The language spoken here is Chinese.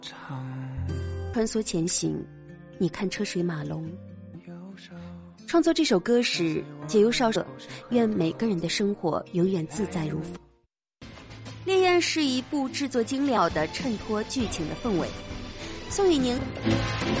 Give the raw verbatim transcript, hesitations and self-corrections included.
穿梭前行，你看车水马龙。创作这首歌时，解忧少者愿每个人的生活永远自在如风。烈焰是一部制作精良的衬托剧情的氛围，送与您